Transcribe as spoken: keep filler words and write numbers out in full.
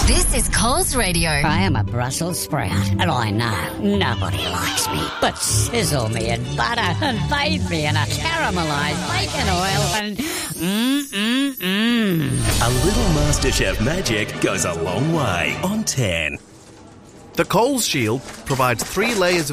This is Coles Radio. I am a Brussels sprout, and I know nobody likes me. But sizzle me in butter and bathe me in a caramelised bacon oil and mmm-mmm-mmm. A little MasterChef magic goes a long way on ten. The Coles Shield provides three layers of